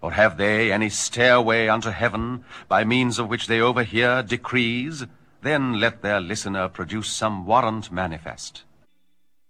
Or have they any stairway unto heaven, by means of which they overhear decrees? Then let their listener produce some warrant manifest.